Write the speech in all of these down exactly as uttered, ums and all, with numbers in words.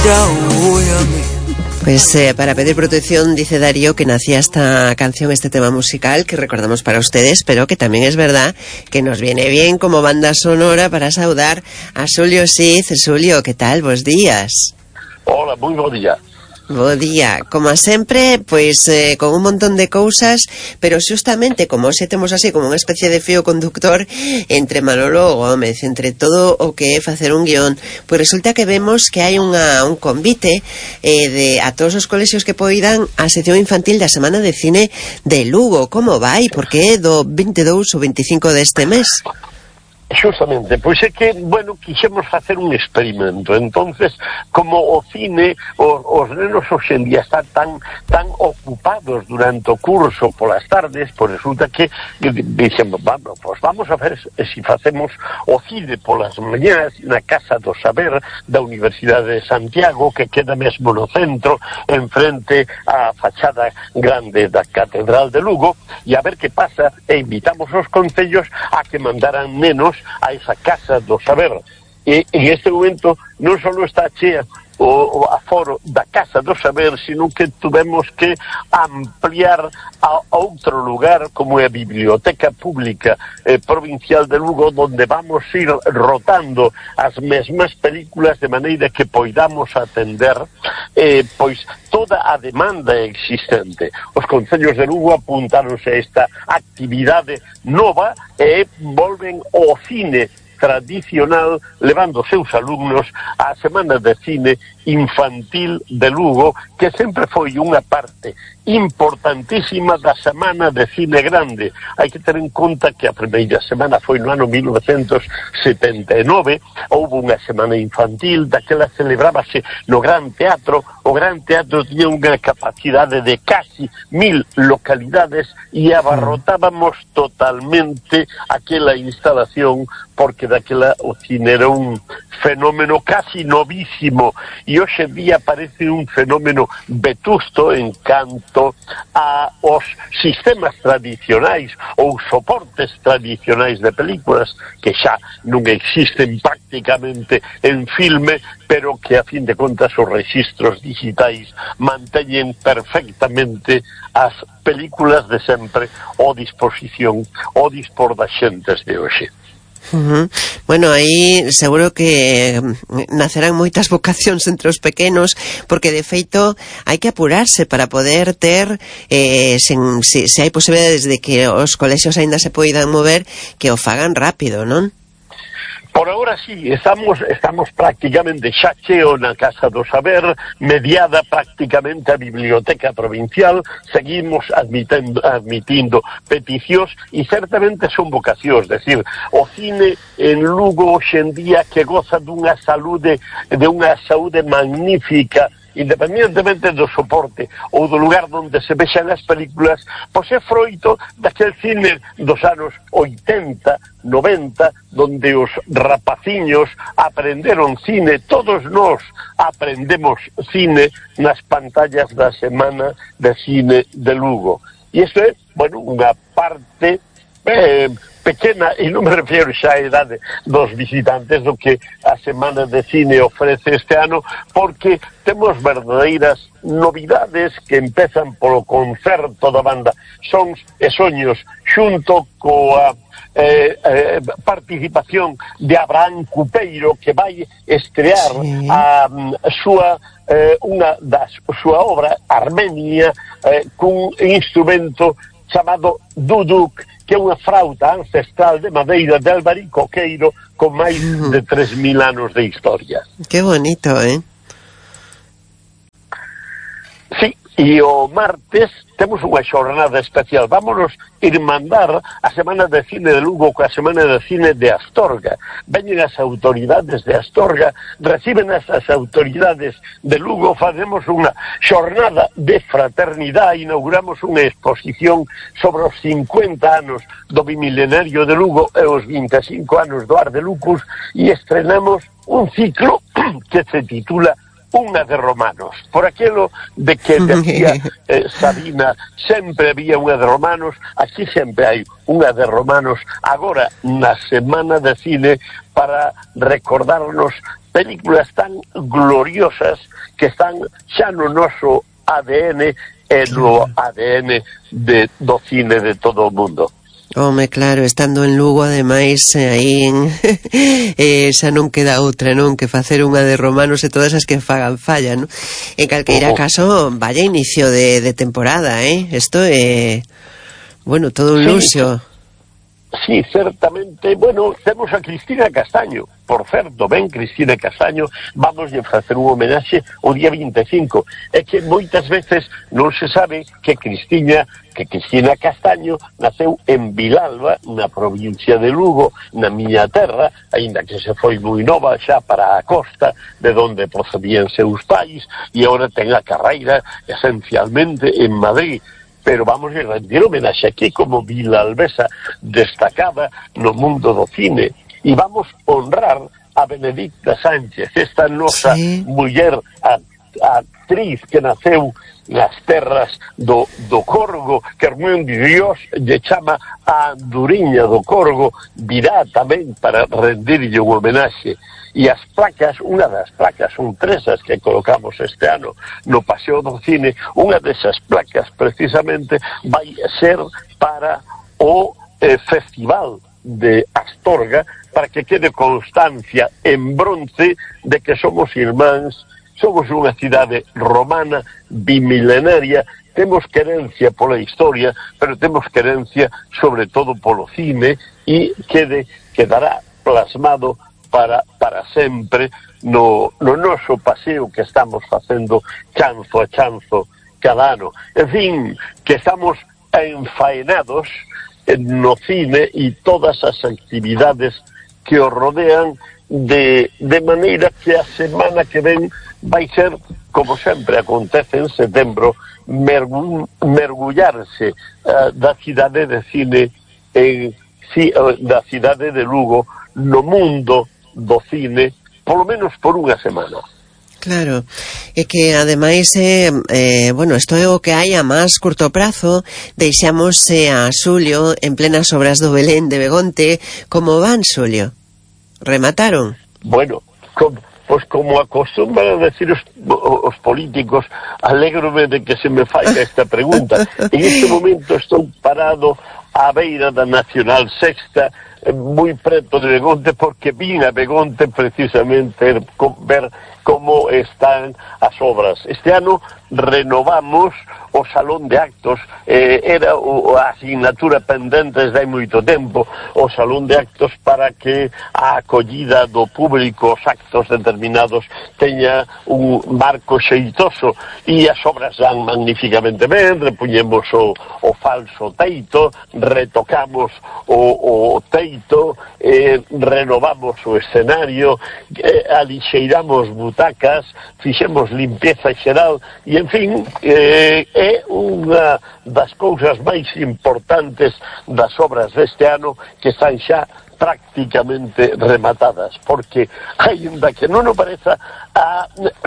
Pues eh, para pedir protección, dice Darío, que nacía esta canción, este tema musical que recordamos para ustedes, pero que también es verdad que nos viene bien como banda sonora para saudar a Xulio Cid. Xulio, ¿qué tal? Bos días. Hola, moi bo día. Bo día, como sempre, pois eh, con un montón de cousas, pero xustamente como se temos así como unha especie de fío conductor entre Manolo Gómez, entre todo o que é facer un guión, pois resulta que vemos que hai unha, un convite eh, de a todos os colexios que poidan a sección infantil da Semana de Cine de Lugo. Como vai? Porque é do vinte e dous ou veinticinco deste mes. Justamente, pois é que, bueno, quixemos facer un experimento. Entonces, como o cine, os, os nenos hoxe en día están tan tan ocupados durante o curso polas tardes, pois resulta que dixemos, vamos, pois vamos a ver se facemos o cine polas mañás na Casa do Saber da Universidade de Santiago, que queda mesmo no centro, enfrente á fachada grande da Catedral de Lugo, e a ver que pasa, e invitamos os concellos a que mandaran nenos a esa Casa do Saber. E en este momento non só está chea o, o aforo da Casa do Saber, sino que tuvemos que ampliar a, a outro lugar como é a Biblioteca Pública eh, Provincial de Lugo, donde vamos ir rotando as mesmas películas de maneira que poidamos atender eh, pois toda a demanda existente. Os concellos de Lugo apuntáronse a esta actividade nova e volven ao cine tradicional, levando seus alumnos á Semana de Cine Infantil de Lugo, que sempre foi unha parte importantísima da Semana de Cine Grande. Hai que ter en conta que a primeira semana foi no ano mil novecentos setenta e nove, houve unha semana infantil, daquela celebrábase no Gran Teatro. O Gran Teatro tiña unha capacidade de casi mil localidades e abarrotábamos totalmente aquela instalación, porque daquela o cine era un fenómeno casi novísimo, e hoxe en día parece un fenómeno vetusto en canto a os sistemas tradicionais ou soportes tradicionais de películas que xa non existen prácticamente en filme, pero que a fin de contas os registros digitais manteñen perfectamente as películas de sempre ao disposición, ao dispor das xentes de hoxe. Uh-huh. Bueno, aí seguro que nacerán moitas vocacións entre os pequenos, porque de feito hai que apurarse para poder ter eh, sen, se, se hai posibilidades de que os colexios aínda se poidan mover, que o fagan rápido, non? Por agora sí, estamos estamos prácticamente xa cheo na Casa do Saber, mediada prácticamente a Biblioteca Provincial, seguimos admitindo, admitindo peticións e certamente son vocacións, decir, o cine en Lugo hoxe en día que goza dunha saúde, de unha saúde magnífica, independentemente do soporte ou do lugar onde se vexan as películas, pois é froito daquel cine dos anos oitenta, noventa, donde os rapaciños aprenderon cine. Todos nós aprendemos cine nas pantallas da Semana de Cine de Lugo. E iso é, bueno, unha parte eh, pequena, e non me refiero xa a idade dos visitantes do que a Semana de Cine ofrece este ano, porque temos verdadeiras novidades que empezan polo concerto da banda Sons e Soños, xunto coa eh, eh, participación de Abraham Cupeiro, que vai estrear sí. a, a súa eh, unha da súa obra Armenia eh, cun instrumento chamado duduk, que é unha frauta ancestral de madeira de albaricoqueiro con máis de tres mil anos de historia. Que bonito, eh? Sí, e o martes temos unha xornada especial. Vámonos irmandar a Semana de Cine de Lugo coa Semana de Cine de Astorga. Veñen as autoridades de Astorga, reciben as, as autoridades de Lugo, facemos unha xornada de fraternidade, inauguramos unha exposición sobre os cincuenta anos do bimilenario de Lugo e os vinte e cinco anos do Ar de Lucus, e estrenamos un ciclo que se titula Unha de Romanos, por aquilo de que decía eh, Sabina, sempre había unha de Romanos, aquí sempre hai unha de Romanos, agora na Semana de Cine, para recordarnos películas tan gloriosas que están xa no noso A D N e no A D N de, do cine de todo o mundo. Home, claro, estando en Lugo, ademais, aí en, eh, xa non queda outra, non? Que facer unha de romanos e todas as que fagan falla, non? En calqueira uh -huh. caso, vaya inicio de, de temporada, eh? Isto é, bueno, todo un sí, luxo. Sí, certamente. Bueno, temos a Cristina Castaño. Por certo, ben Cristina Castaño, vamos a facer un homenaxe o día vinte e cinco. É que moitas veces non se sabe que Cristina, que Cristina Castaño naceu en Vilalba, na provincia de Lugo, na miña terra, aínda que se foi moi nova xa para a costa, de onde procedían seus pais, e agora ten a carreira esencialmente en Madrid. Pero vamos a rendir homenaxe aquí como vilalbesa destacada no mundo do cine, e vamos honrar a Benedicta Sánchez, esta nosa sí. muller, a, a actriz que naceu nas terras do, do Corgo, que Hermón de Dios lle chama a Anduriña do Corgo, virá tamén para rendirlle un homenaxe. E as placas, unha das placas, son tres as que colocamos este ano no Paseo do Cine, unha desas placas precisamente vai ser para o eh, Festival de Astorga, para que quede constancia en bronce de que somos irmáns, somos unha cidade romana bimilenaria, temos querencia pola historia, pero temos querencia sobre todo polo cine, e quede, quedará plasmado para, para sempre no, no noso paseo que estamos facendo chanzo a chanzo cada ano. En fin, que estamos enfaenados no cine e todas as actividades que o rodean, de, de maneira que a semana que ven vai ser, como sempre acontece en setembro, mergu, mergullarse uh, da cidade de cine en, si, uh, da cidade de Lugo no mundo do cine, polo menos por unha semana. Claro, é que ademais eh, eh, bueno, isto é o que hai a máis curto prazo. Deixamos eh, a Xulio en plenas obras do Belén de Begonte. Como van, Xulio? Remataron? Bueno, com, pues como acostumbran a decir os, os políticos, alégrome de que se me falla esta pregunta. En este momento estou parado á beira da Nacional Sexta, moi preto de Begonte, porque vin a Begonte precisamente ver como están as obras. Este ano renovamos o Salón de Actos, eh, era o, a asignatura pendente desde hai moito tempo, o Salón de Actos, para que a acollida do público, os actos determinados, teña un marco xeitoso, e as obras dan magníficamente ben. Repuñemos o, o falso teito, retocamos o, o teito, eh, renovamos o escenario, eh, alixeiramos butacas, fixemos limpieza xeral, e en fin, eh, é unha das cousas máis importantes das obras deste ano, que están xa prácticamente rematadas, porque aínda que non o pareza, a,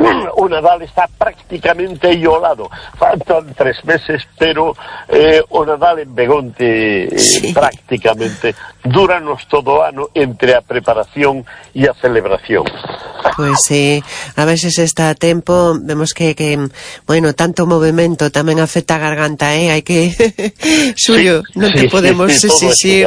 o Nadal está prácticamente aí ao lado. Faltan tres meses, pero eh, o Nadal en Begonte eh, sí. prácticamente dúranos todo o ano entre a preparación e a celebración. Pois sí, a veces está a tempo, vemos que, que bueno, tanto movimento tamén afecta a garganta, eh? Hai que Xulio, sí, non te sí, podemos sí, sí, exixir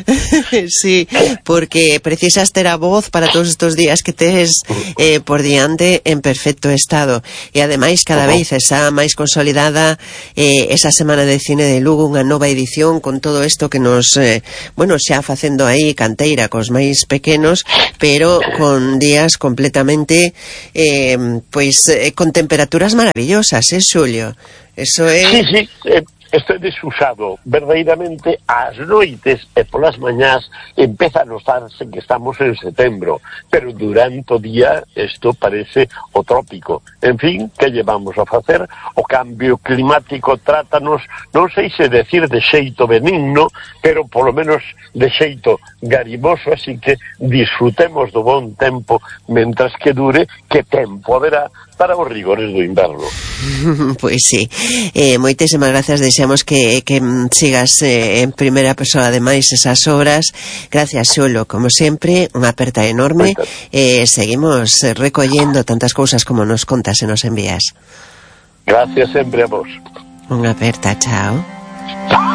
sí, porque precisas ter a voz para todos estos días que tes eh, por diante en perfecto estado, e ademais cada uh-huh. vez esa máis consolidada eh, esa Semana de Cine de Lugo, unha nova edición con todo isto que nos eh, bueno, xa facendo aí canteira cos máis pequenos, pero con días completamente eh, pois eh, con temperaturas maravillosas, eh, Xulio? Eso é... Sí, sí, eh, estou desusado. Verdadeiramente, ás noites e polas mañás empeza a notarse que estamos en setembro, pero durante o día isto parece o trópico. En fin, que llevamos a facer? O cambio climático trátanos, non sei se decir de xeito benigno, pero polo menos de xeito garimoso, así que disfrutemos do bon tempo mentras que dure, que tempo haberá para os rigores do inverno. Pois sí, eh, moitísimas gracias, desexamos que, que sigas eh, en primeira persoa ademais esas obras. Gracias, Xulo, como sempre, unha aperta enorme, e eh, seguimos recollendo tantas cousas como nos contas e nos envías. Gracias sempre a vos. Unha aperta, chao.